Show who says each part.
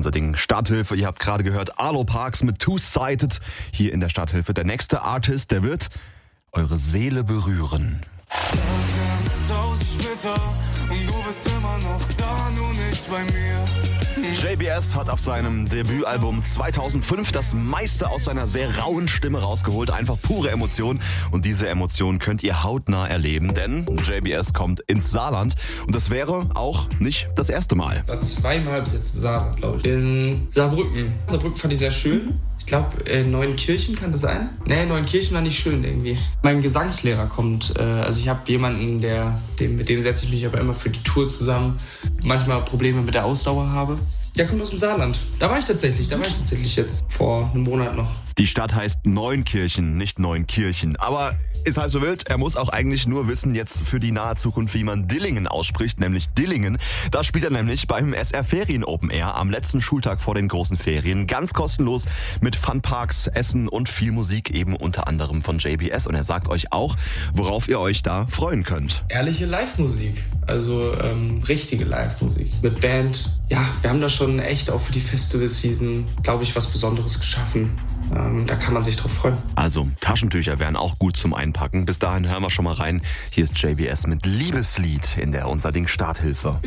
Speaker 1: Unser Ding Starthilfe. Ihr habt gerade gehört Arlo Parks mit Two-Sided hier in der Starthilfe. Der nächste Artist, der wird eure Seele berühren.
Speaker 2: 1000 Splitter und du bist immer noch da, nur nicht bei mir.
Speaker 1: JBS hat auf seinem Debütalbum 2005 das meiste aus seiner sehr rauen Stimme rausgeholt. Einfach pure Emotion. Und diese Emotion könnt ihr hautnah erleben, denn JBS kommt ins Saarland. Und das wäre auch nicht das erste Mal.
Speaker 3: War zweimal bis jetzt im Saarland, glaube ich. In Saarbrücken. Saarbrücken fand ich sehr schön. Ich glaube, Neuenkirchen kann das sein? Nee, Neuenkirchen war nicht schön irgendwie. Mein Gesangslehrer kommt. Also ich habe jemanden, mit dem setze ich mich aber immer für die Tour zusammen. Manchmal Probleme mit der Ausdauer habe. Der kommt aus dem Saarland. Da war ich tatsächlich jetzt vor einem Monat noch.
Speaker 1: Die Stadt heißt Neunkirchen, nicht Neunkirchen. Aber ist halb so wild. Er muss auch eigentlich nur wissen jetzt für die nahe Zukunft, wie man Dillingen ausspricht, nämlich Dillingen. Da spielt er nämlich beim SR Ferien Open Air am letzten Schultag vor den großen Ferien. Ganz kostenlos mit Funparks, Essen und viel Musik, eben unter anderem von JBS. Und er sagt euch auch, worauf ihr euch da freuen könnt.
Speaker 3: Ehrliche Live-Musik. Also richtige Live-Musik. Mit Band. Ja, wir haben da schon echt auch für die Festival-Season, glaube ich, was Besonderes geschaffen. Da kann man sich drauf freuen.
Speaker 1: Also Taschentücher wären auch gut zum Einpacken. Bis dahin hören wir schon mal rein. Hier ist JBS mit Liebeslied in der Unser Ding Starthilfe.